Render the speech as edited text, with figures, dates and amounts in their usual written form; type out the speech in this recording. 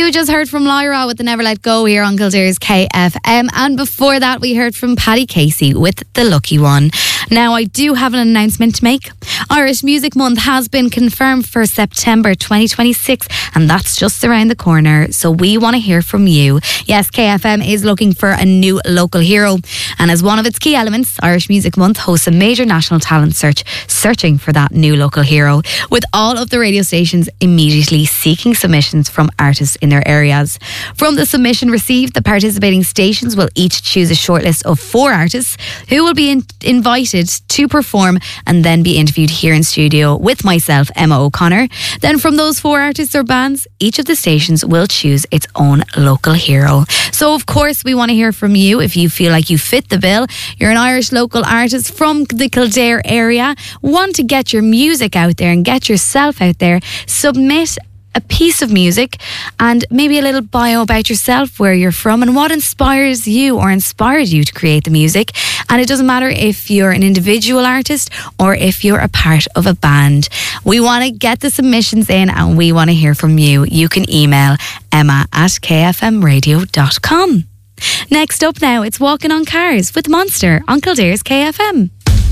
You just heard from Lyra with the Never Let Go here on Kildare's KFM. And before that, we heard from Paddy Casey with The Lucky One. Now, I do have an announcement to make. Irish Music Month has been confirmed for September 2026, and that's just around the corner. So we want to hear from you. Yes, KFM is looking for a new local hero. And as one of its key elements, Irish Music Month hosts a major national talent search, searching for that new local hero, with all of the radio stations immediately seeking submissions from artists in their areas. From the submission received, the participating stations will each choose a shortlist of 4 artists who will be invited to perform and then be interviewed here in studio with myself, Emma O'Connor. Then from those 4 artists or bands, each of the stations will choose its own local hero. So of course we want to hear from you. If you feel like you fit the bill, you're an Irish local artist from the Kildare area, want to get your music out there and get yourself out there, submit a piece of music and maybe a little bio about yourself, where you're from and what inspires you or inspired you to create the music. And it doesn't matter if you're an individual artist or if you're a part of a band. We want to get the submissions in and we want to hear from you. You can email emma@kfmradio.com. Next up now, it's Walking on Cars with Monster on Kildare's KFM.